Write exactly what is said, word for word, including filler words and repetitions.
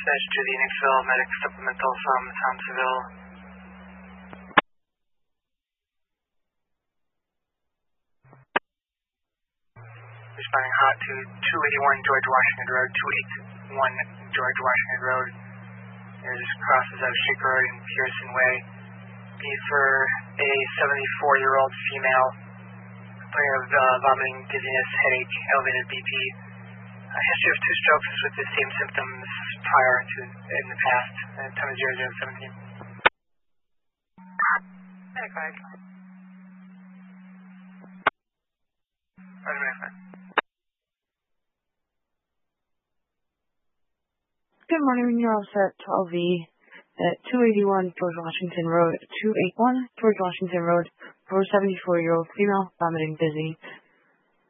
Dispatch to the Nixville Medic Supplemental from Thompsonville. Responding hot to two eighty-one George Washington Road, two eighty-one George Washington Road. There's crosses of Shake Road and Pearson Way. Be for a seventy-four-year-old female, complaint of uh, vomiting, dizziness, headache, elevated B P. A history of two strokes with the same symptoms prior to in the past. Uh, time is zero zero seventeen. Medic five. Roger, Medic five. Good morning, you're all set twelve V at two eighty-one George Washington Road, two eighty-one George Washington Road, for a seventy-four-year-old female, vomiting, dizzy,